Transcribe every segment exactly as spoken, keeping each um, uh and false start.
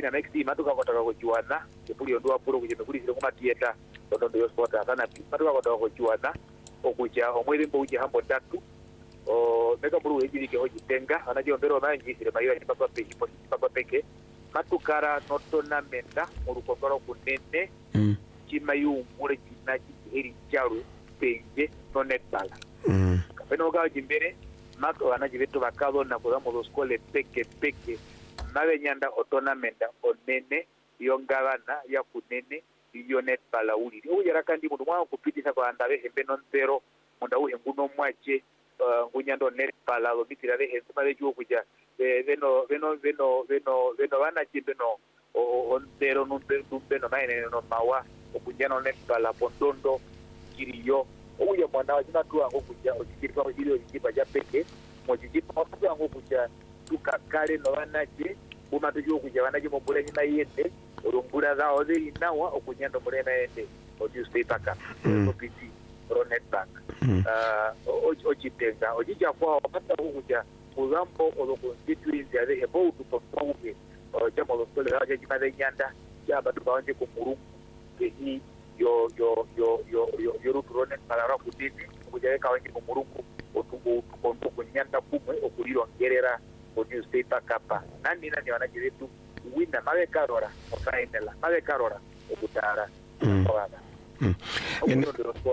wina next matuka kotaka kujuana kepuli ondoa puro kuje mekuli sile kuma tieta otondo yo sport sana matuka kotaka kujuana okuja omwezi mbo uje hambo tatu o mega buru ejiri ke hoji tenga anaje ombero manji sile mayo ni papa peke papa peke matukara no tournamenta urukokoro kunene mm. chimayu mure kinaji heri charu penje no netball mm. kapeno ga jimbere mato anaje beto bakado na kuzamo do skole peke peke nabe nyanda o tournamenta onene yongabana ya kunene iyo netball uli ujara kandi mundu mwa kupitisa kwa ndabe hembe non zero munda uhe nguno mwache uh, ngunyando netball lo bitira be hembe male juo kuja beno beno beno beno beno bana chimbeno on zero non beno maine no mawa okunyano netball pondondo kiriyo uya mwana wajina tu ango kuja okikirwa ojiro ikipa ja peke mojijipa otu ango kuja tukakale no banaje umatujo kuja banaje mombule nyina yende urumbura za ozeri nawa okunyando murena yende oju stay paka opiti ronet bank uh ojitenga ojija kwa pata kuja uzampo olokonstituency ya the boat to promote jamo lo kole haja jimade nyanda ya batu baanje ku murungu ehi yo yo yo yo yo yo ronet para ra kutini kuja ka wanje ku murungu otugo konto kunyanda kumwe okuliro ngerera oju stay paka nani nani wanajiretu wina mawe karora okaenela mawe karora okutara owana ene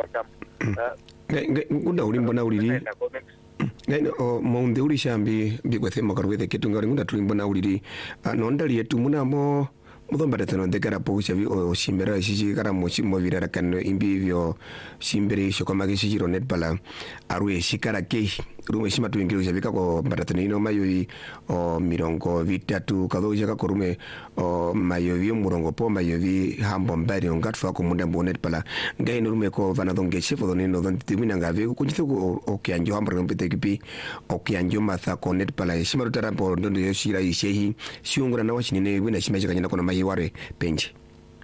ngunda ulimbo na uliri nene o monde uli shambi bigwethemo karwethe ketunga ngunda tulimbo na uliri nondali yetu munamo muthomba tano ndekara po shavi o shimbera shishi kara mochi movira kan imbivyo shimbere shokoma kishiro netball arwe shikara ke rume shima tuingiro shavika ko mbaratano ino mayoyi o mirongo vitatu kadoja ka korume o mayoyi murongo po mayoyi hambo mbari ongatfa ko munda bo netball ngai rume ko vanadonge chefo doni no don timina ngave ko kunjito o kyanjo hambo ngopete kipi o kyanjo matha ko netball shima rutara po ndondo yoshira ishehi shiungura na wachinine wina shima chikanyana kono mayi ware penji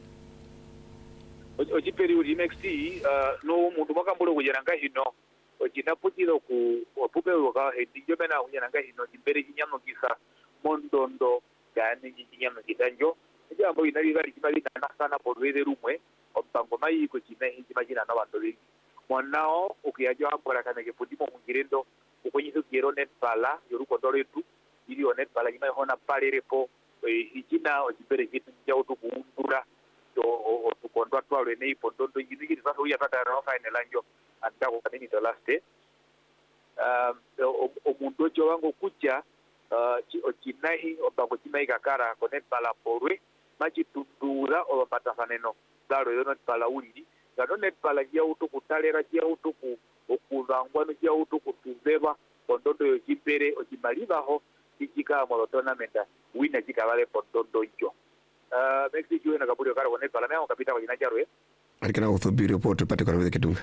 ojiperi uri next uh no mundu makambolo kujeranga hino ojinaputiro ku opupe woga hedinjo bena kujeranga hino jimbere kinyano kisa mondondo gani kinyano kidanjo jambo inali bali kimali na sana porwede rumwe obango mai ko kina hindi majina na bantu bingi mwanao ukiyajo ambora kana ke pudimo mungirendo ukonyizo kero net pala yoruko doretu ili onet pala nyima hona pale repo hijina ojibere kitu njao tu kuundura o tukondwa twalwe nei pondondo yinigi sasa uya tata rofa ene lanjo andako kanini to last day um omundo jo wango kucha uh ochinai obango chimai kakara konet pala porwe machi tundura o patafaneno daro yo not pala ulidi daro net pala ya uto kutalera ya uto ku okuzangwa no ya uto kutuzeba pondondo yo jibere ojimalibaho ikika mo tournament wina jikavale pondondo jo Uh, Mexico na kaburi karo kwa netball meo kapita kwa jinaja roe. Alikana uthubi report pate kwa weze kitunga.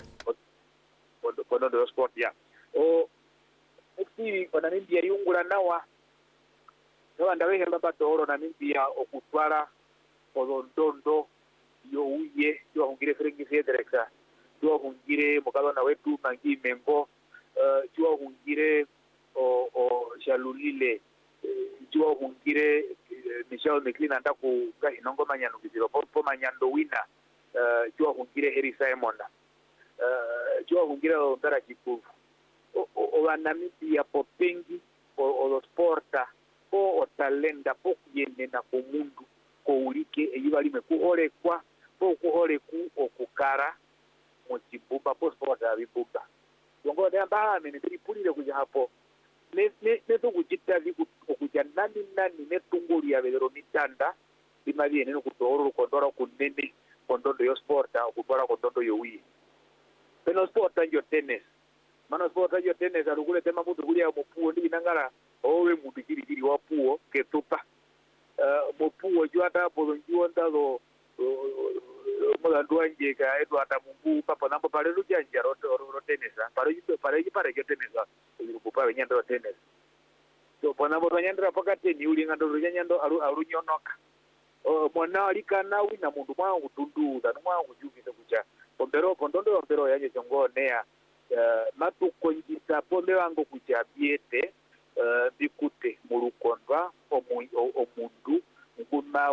Kondo do sport ya. O Mexico kwa nini yari ungula nawa. Nawa ndawe hemba batoro na nini ya okutwara odondondo yo uye yo hungire frengi federexa. Yo hungire mokalo na wetu mangi mengo uh, yo hungire o o shalulile yo hungire Michel Meklina ndaku gahinongo manyano kiziro po manyando wina uh, jua hungire Heri Simon uh, jua hungire ondara kikuvu o, o, o wanamiti ya popengi o, o sporta o, o talenda po kuyende na kumundu ko ulike eyibali mekuhole kwa po kuhole ku okukara mochibumba po sporta bibuka yongo ndamba mene tulipulire kuja hapo ne ne ne tukujita viku okuja nani nani ne tunguli ya vedero mitanda bimali neno kutoro kondora kunene kondondo yo sporta okutwara kondondo yo wi peno sporta yo tennis mano sporta yo tennis alukule tema mutu kuli ya mopuo ndi nangara owe mutu kiri kiri wa puo ketupa uh, mopuo jo ata po njo ndalo mola ndwanje ka edo ata mungu papa nambo pale lujanja ro ro tennis pare yipe pare yipare yo tennis kupa nyando tennis so pona bo nyandra pakati ni uli ngando nyando aru arunyonoka o mwana alikana wina mundu mwangu tundu da mwangu jukise kucha pombero pondondo pombero yaje chongonea uh, matu konjisa pombe wangu kucha biete uh, bikute mulukondwa omundu nguma